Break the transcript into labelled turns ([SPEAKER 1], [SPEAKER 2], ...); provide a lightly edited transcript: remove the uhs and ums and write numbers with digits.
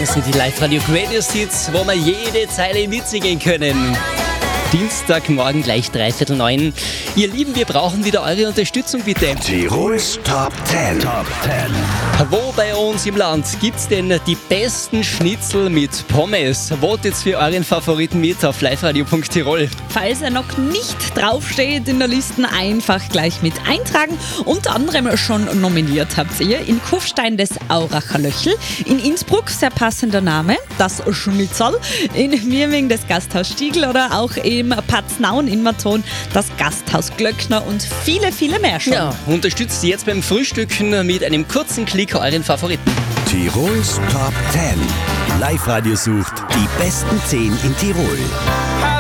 [SPEAKER 1] Das sind die Live-Radio Greatest Hits, wo wir jede Zeile mitsingen können. Dienstagmorgen gleich 8:45. Ihr Lieben, wir brauchen wieder eure Unterstützung, bitte.
[SPEAKER 2] Tirols Top 10. Top 10.
[SPEAKER 1] Wo bei uns im Land gibt's denn die besten Schnitzel mit Pommes? Votet für euren Favoriten mit auf liveradio.tirol.
[SPEAKER 3] Falls er noch nicht draufsteht in der Liste, einfach gleich mit eintragen. Unter anderem schon nominiert habt ihr in Kufstein das Auracher Löchel, in Innsbruck, sehr passender Name, das Schnitzel, in Mirming das Gasthaus Stiegl oder auch im Paznaun in Maton das Gasthaus Glöckner und viele, viele mehr schon.
[SPEAKER 1] Ja, unterstützt sie jetzt beim Frühstücken mit einem kurzen Klick euren Favoriten.
[SPEAKER 2] Tirols Top 10. Live-Radio sucht die besten 10 in Tirol.